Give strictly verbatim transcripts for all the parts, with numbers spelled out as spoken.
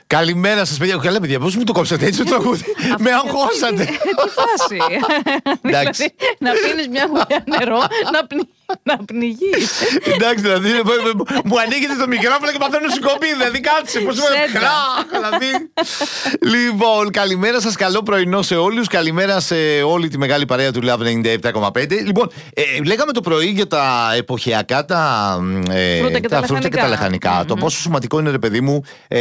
Καλημέρα σας, παιδιά. Καλά, παιδιά, πώς μου το κόψατε έτσι το τραγούδι? Με αγχώσατε. Τι φάση. Δηλαδή, να πίνεις μια γουλιά νερό, να πνιγείς. Να πνιγείς. Εντάξει, δηλαδή μου ανοίγετε το μικρόφωνο και παθαίνω συγκοπή. Δηλαδή κάτσε, πώς μου δηλαδή. Λοιπόν, καλημέρα σας, καλό πρωινό σε όλους. Καλημέρα σε όλη τη μεγάλη παρέα του Love ενενήντα επτά κόμμα πέντε. Λοιπόν, ε, λέγαμε το πρωί για τα εποχιακά, τα ε, φρούτα και τα, τα, φρούτα και τα λαχανικά. Mm-hmm. Το πόσο σημαντικό είναι, ρε παιδί μου,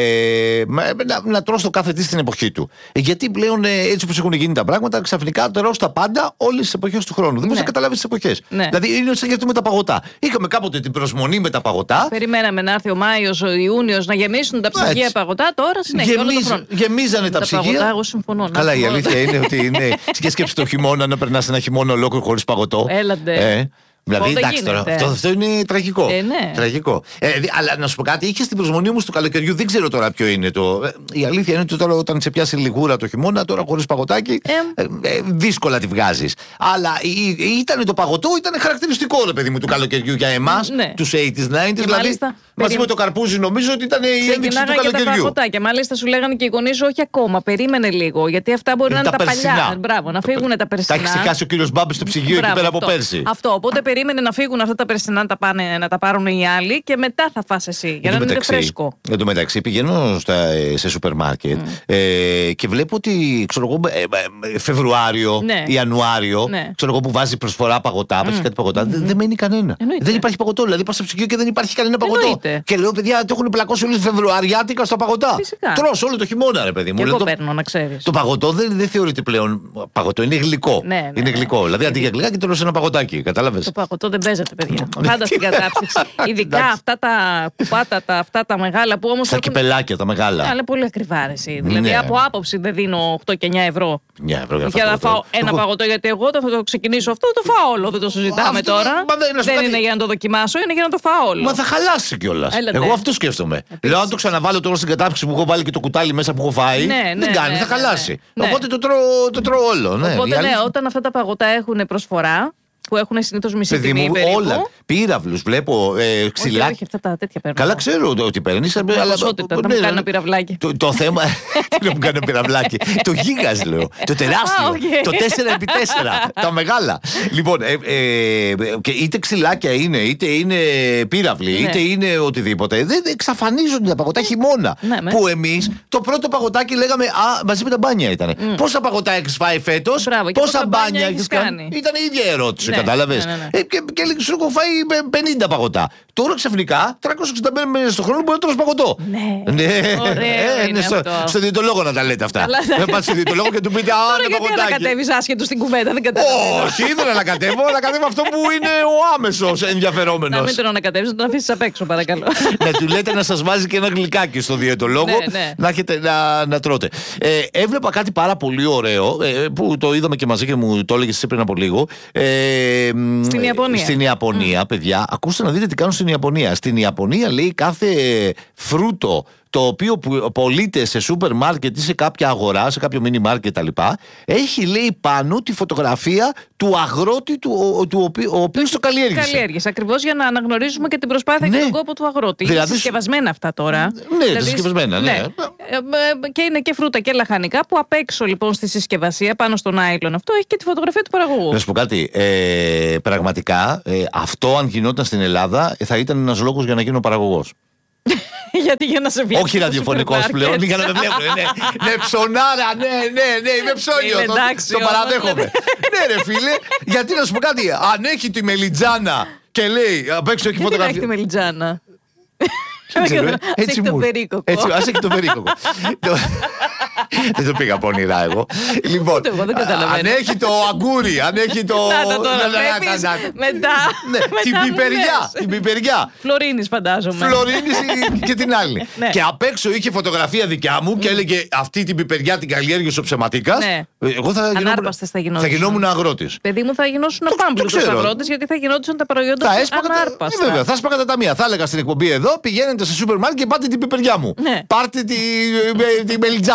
ε, να, να τρως το κάθε τι στην εποχή του. Ε, γιατί πλέον ε, έτσι όπως έχουν γίνει τα πράγματα, ξαφνικά τρως τα πάντα όλες τις εποχές του χρόνου. Ναι. Δεν μπορείς να καταλάβεις τις εποχές. Ναι. Δηλαδή είναι σαν με τα παγωτά. Είχαμε κάποτε την προσμονή με τα παγωτά. Περιμέναμε να έρθει ο Μάιος, ο Ιούνιος να γεμίσουν τα ψυγεία παγωτά. Τώρα συνέχεια. Γεμίζ, όλο τον γεμίζανε τα, τα ψυγεία. Παγωτά, εγώ συμφωνώ. Καλά, η αλήθεια είναι ότι είναι. Και σκέψη το χειμώνα να περνάς ένα χειμώνα ολόκληρο χωρίς παγωτό. Έλαντε. Ε. Δηλαδή, εντάξει τώρα, αυτό, αυτό είναι τραγικό. Ε, ναι. Τραγικό. Ε, αλλά να σου πω κάτι, είχε την προσμονή μου του καλοκαιριού, δεν ξέρω τώρα ποιο είναι το. Ε, η αλήθεια είναι ότι τώρα όταν σε πιάσει λιγούρα το χειμώνα, τώρα χωρίς παγωτάκι, ε. Ε, ε, δύσκολα τη βγάζεις. Αλλά ήταν το παγωτό, ήταν χαρακτηριστικό, ρε παιδί μου, του καλοκαιριού για εμάς, ναι. Τους ογδόντα, ενενήντα. Δηλαδή, μάλιστα, μαζί με το καρπούζι, νομίζω ότι ήταν η ένδειξη του καλοκαιριού. Και τα παγωτάκια. Μάλιστα, σου λέγανε και οι γονείς, όχι ακόμα, περίμενε λίγο. Γιατί αυτά μπορεί να είναι τα παλιά. Μπράβο, να φύγουν τα περσινά. Τα έχει ξεχάσει ο κύριος Μπάμπης στο ψυγείο εκεί πέρα από πέρσι. Αυτό, οπότε περίμενε να φύγουν αυτά τα περσινά να τα, πάνε, να τα πάρουν οι άλλοι και μετά θα φας εσύ. Για να είναι φρέσκο. Εν τω μεταξύ, πηγαίνω στα, σε σούπερ μάρκετ mm. ε, και βλέπω ότι ξέρω εγώ, ε, ε, Φεβρουάριο, ναι. Ιανουάριο, ναι. ξέρω εγώ που βάζει προσφορά παγωτά, mm. κάτι παγωτά, mm. δεν, δεν μένει κανένα. Εννοείται. Δεν υπάρχει παγωτό. Δηλαδή πα στο ψυγείο και δεν υπάρχει κανένα παγωτό. Εννοείται. Και λέω, παιδιά, το έχουν πλακώσει όλοι Φεβρουαριάτικα στα παγωτά. Τρως όλο το χειμώνα, ρε παιδί μου. Και εγώ παίρνω, να ξέρεις. Το παγωτό δεν, δεν θεωρείται πλέον παγωτό, είναι γλυκό. Ναι, ναι, είναι γλυκό. Ναι. Δηλαδή αντί για γλυκά και τρως ένα παγωτάκι. Κατάλαβες. Το παγωτό δεν παίζεται, παιδιά. Πάντα στην κατάψυξη. Ειδικά αυτά τα κουπάτα, τα, αυτά τα μεγάλα που όμως. Τα έχουν... κυπελάκια, τα μεγάλα. Είναι πολύ ακριβά, αρέσει. Δηλαδή ναι. Από άποψη δεν δίνω οκτώ και εννιά ευρώ. εννιά ευρώ για, για να φάω ένα εγώ... παγωτό, γιατί εγώ θα το ξεκινήσω αυτό, το φάω όλο. Δεν το συζητάμε αυτό, τώρα. Μα δεν δεν κάτι... είναι για να το δοκιμάσω, είναι για να το φάω όλο. Μα θα χαλάσει κιόλας. Εγώ αυτό σκέφτομαι. Λέω, αν το ξαναβάλω τώρα στην κατάψυξη που έχω βάλει και το κουτάλι μέσα που έχω φάει, δεν κάνει, θα χαλάσει. Οπότε το τρώω όλο. Οπότε ναι, όταν αυτά τα παγωτά έχουν προσφορά. Που έχουν συνήθως μισή τιμή περίπου. Όλα. Πύραυλους βλέπω, ε, ξυλάκια. Όχι, αυτά τα τέτοια παίρνω. Καλά ξέρω ότι παίρνεις. Αλλά ποσότητα, θα μου κάνει ένα πυραυλάκι. Το θέμα. Τι να μου κάνει ένα πυραυλάκι. Το γίγας λέω. Το τεράστιο. Το τέσσερα επί τέσσερα. Τα μεγάλα. Λοιπόν, είτε ξυλάκια είναι, είτε είναι πύραυλοι, είτε είναι οτιδήποτε. Δεν εξαφανίζονται τα παγωτά χειμώνα. Που εμείς το πρώτο παγωτάκι λέγαμε. Α, μαζί με τα μπάνια ήταν. Πόσα παγωτά έχεις φάει φέτος, πόσα μπάνια έχεις κάνει. Ήταν η ίδια ερώτηση. Ναι, κατάλαβες. Ναι, ναι, ναι. Ε, και και σου έχω φάει πενήντα παγωτά. Τώρα ξαφνικά τριακόσιες εξήντα πέντε μέρες στον χρόνο μπορεί να τρως παγωτό. Ναι. ναι. ε, είναι στο, στο διαιτολόγο να τα λέτε αυτά. Να πάτε στο διαιτολόγο και του πείτε α, είναι παγωτάκι. Δεν κατέβεις άσχετο στην κουβέντα, δεν κατέβεις. Όχι, δεν ανακατεύω, ανακατεύω αυτό που είναι ο άμεσος ενδιαφερόμενος. Να μην τον ανακατεύεις, να τον αφήσεις απ' έξω, παρακαλώ. Να του λέτε να σας βάζει και ένα γλυκάκι στο διαιτολόγο να έχετε να τρώτε. Έβλεπα κάτι πάρα πολύ ωραίο που το είδαμε και μαζί και μου το έλεγες εσύ πριν από λίγο. Στην Ιαπωνία. Στην Ιαπωνία, mm. παιδιά, ακούστε να δείτε τι κάνουν στην Ιαπωνία. Στην Ιαπωνία λέει κάθε φρούτο το οποίο πωλείται σε σούπερ μάρκετ ή σε κάποια αγορά, σε κάποιο μίνι μάρκετ κτλ. Έχει λέει πάνω τη φωτογραφία του αγρότη του, του οποίου, ο οποίος το καλλιέργησε. Καλλιέργησε. Ακριβώς για να αναγνωρίζουμε και την προσπάθεια ναι. και τον κόπο του αγρότη. Δηλαδή... Είναι συσκευασμένα αυτά τώρα. Ναι, δηλαδή... συσκευασμένα, ναι. ναι. Και είναι και φρούτα και λαχανικά που απ' έξω λοιπόν στη συσκευασία, πάνω στο νάιλον αυτό, έχει και τη φωτογραφία του παραγωγού. Να σου πω κάτι. Ε, πραγματικά ε, αυτό αν γινόταν στην Ελλάδα θα ήταν ένας λόγος για να γίνω παραγωγός. Γιατί για να σε βλέπω. Όχι ραδιοφωνικός πλέον, για να με βλέπουν. Ναι, ναι, ψωνάρα, ναι, ναι, ναι, είμαι ψώνιο. Το, το παραδέχομαι. Ναι, ρε φίλε, γιατί να σου πω κάτι. Αν έχει τη μελιτζάνα και λέει απ' έξω έχει φωτογραφία. Δεν έχει τη μελιτζάνα. Έτσι έχει το περίκοκο. Ας έχει το περίκοκο. Δεν το πήγα πονηρά εγώ. Λοιπόν, αν έχει το αγκούρι, αν έχει το. Μετά. Την πιπεριά. Την πιπεριά. Φλωρίνης φαντάζομαι. Φλωρίνης και την άλλη. Και απ' έξω είχε φωτογραφία δικιά μου και έλεγε αυτή την πιπεριά την καλλιέργησε ο Ψεματίκας. Εγώ θα γινόμουν αγρότης. Παιδί μου, θα γινώσουν πάμπλουτος αγρότης, γιατί θα γινόντουσαν τα προϊόντα ανάρπαστα. Βέβαια, θα έσπαγα τα ταμεία. Θα έλεγα στην εκπομπή εδώ, πηγαίνετε σε σούπερ μάρκετ και πάτε την πιπεριά μου. Πάρτε τη μελιτζάνα μου.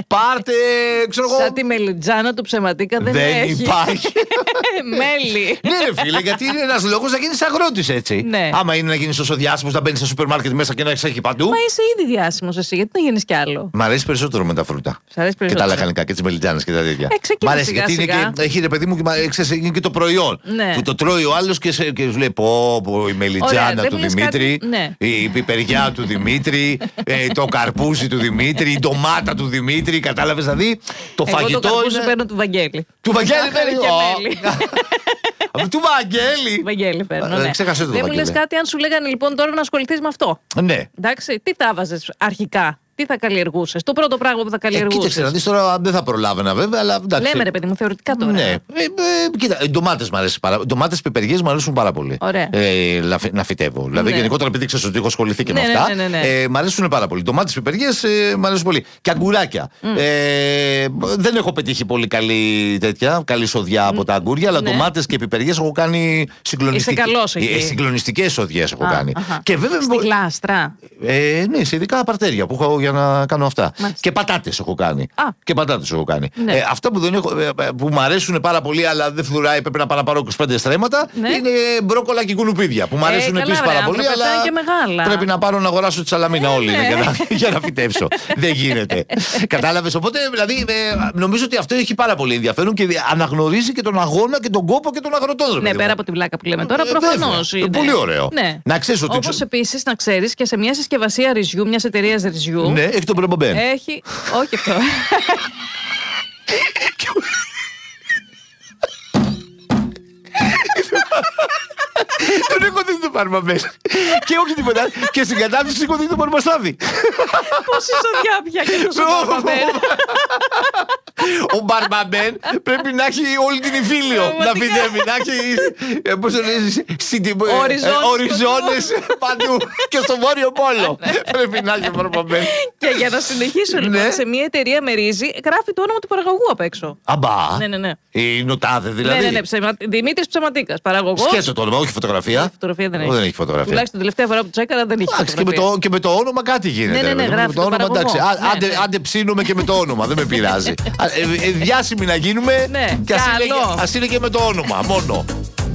Πάρτε, ξέρω εγώ. Σαν τη μελιτζάνα του ψεματίκα δεν, δεν έχει. υπάρχει. Μέλι. Ναι, ρε φίλε, γιατί είναι ένας λόγος να γίνεις αγρότης έτσι. Ναι. Άμα είναι να γίνεις τόσο διάσημος, να μπαίνεις στο σούπερ μάρκετ μέσα και να έχεις εκεί παντού. Μα είσαι ήδη διάσημος εσύ, γιατί να γίνεις κι άλλο. Μ' αρέσει περισσότερο με τα φρούτα. Και τα λαχανικά και τις μελιτζάνες και τα τέτοια. Ε, Μ' αρέσει σιγά, γιατί σιγά. είναι και, έχει ρε παιδί μου και, ξέρεις, είναι και το προϊόν. Ναι. Που το τρώει ο άλλος και, σε, και σου λέει πω, πω η μελιτζάνα Ωραία, του δεν Δημήτρη, κάτι... ναι. η πιπεριά του Δημήτρη, ε, το καρπούζι του Δημήτρη, η ντομάτα του Δημήτρη. Κατάλαβες δηλαδή το Εγώ φαγητό. Το καρπούζι είναι... παίρνω του Βαγγέλη. Του Βαγγέλη παίρνει και μέλι. Του Βαγγέλη. Βαγγέλη παίρνω. Ναι. Ξέχασε το Δεν μου Βαγγέλη. λες κάτι αν σου λέγανε λοιπόν τώρα να ασχοληθείς με αυτό. Ναι. Εντάξει, τι θα βάζες αρχικά. Τι θα καλλιεργούσες, το πρώτο πράγμα που θα Ε, καλλιεργούσες. κοίταξε να δεις τώρα, δεν θα προλάβαινα βέβαια, αλλά εντάξει. Λέμε ρε παιδί μου, θεωρητικά τώρα. Ναι. Ε, ε, κοίτα, οι ντομάτες μου αρέσουν πάρα πολύ. Ντομάτες, πιπεριές μου αρέσουν πάρα πολύ. Ωραία. Ε, να, να φυτεύω. Δηλαδή, Ναι. γενικότερα, επειδή ξέρεις ότι έχω ασχοληθεί και Ναι, με ναι, αυτά, ναι, ναι, ναι. Ε, μ' αρέσουν πάρα πολύ. Ντομάτες, πιπεριές ε, μ' αρέσουν πολύ. Και αγκουράκια. Mm. Ε, δεν έχω πετύχει πολύ καλή τέτοια, καλή σοδιά από τα αγκούρια, αλλά Ναι. ντομάτες και πιπεριές έχω κάνει συγκλονιστικές σοδιές έχω Α, κάνει. αχα. Και βέβαια. Στη γλάστρα. Ε, ναι, σε ειδικά παρτέρια που έχω για να κάνω αυτά. Μάλιστα. Και πατάτες έχω κάνει. Α. Και πατάτες έχω κάνει. Ναι. Ε, αυτά που, δεν έχω, ε, που μου αρέσουν πάρα πολύ, αλλά δεν φθουράει, πρέπει να πάω να πάρω είκοσι πέντε στρέμματα, Ναι. είναι μπρόκολα και κουνουπίδια. Που μου αρέσουν καλά, επίσης ρε, πάρα πολύ, άνθρωπε, αλλά αυτά είναι και μεγάλα. πρέπει να πάρω να αγοράσω τη σαλαμίνα Ε, όλη ναι. για, να, για να φυτέψω. Δεν γίνεται. Κατάλαβες. Οπότε, δηλαδή, ε, νομίζω ότι αυτό έχει πάρα πολύ ενδιαφέρον και αναγνωρίζει και τον αγώνα και τον κόπο και τον αγροτών. Ναι, πέρα από την πλάκα που λέμε τώρα, Ε, προφανώς. βέβαια. Πολύ ωραίο. Ναι. Να ξέρεις ότι. Όπως επίσης να ξέρεις και σε μια συσκευασία ρυζιού, μια εταιρεία ρυζιού. Ναι, έχει τον Πρεμπομπέν. Έχει. Όχι αυτό. Τον έχω δει τον Παρμαμπέν. Και όχι τίποτα. Και στην κατάψυξη έχω δει τον Παρμαστάδη. Πόση σοδιά πια και τόσο Μπαρμπαμπέν. Ο Μπαρμπαμπέν πρέπει να έχει όλη την Ιφίλιο να φυτεύει. Να έχει. Πώς το λες, οριζόνες παντού. Και στο Βόρειο Πόλο. Πρέπει να έχει ο Μπαρμπαμπέν. Και για να συνεχίσω Ναι. λοιπόν, σε μια εταιρεία με ρύζι γράφει το όνομα του παραγωγού απ' έξω. Αμπά. Ναι, ναι, ναι. Η Νοτάδε Ναι, δηλαδή. ναι, ναι. Ψεμα... Δημήτρης Ψεματίκας, παραγωγός. Σκέτο το όνομα, όχι φωτογραφία. Φωτογραφία δεν Ω, έχει. δεν έχει φωτογραφία. Τουλάχιστον την τελευταία φορά που του έκανα δεν είχε Εντάξει, και με, φωτογραφία. το, και με το όνομα κάτι γίνεται. Ναι, ναι, ναι, ρε, με γράφει το το όνομα, παραγωγό. εντάξει, α, Ναι, άντε, ναι. άντε ψήνουμε και με το όνομα, δεν με πειράζει. Α, ε, ε, διάσημοι να γίνουμε Ναι, και ας είναι, καλό. και- ας είναι και με το όνομα μόνο.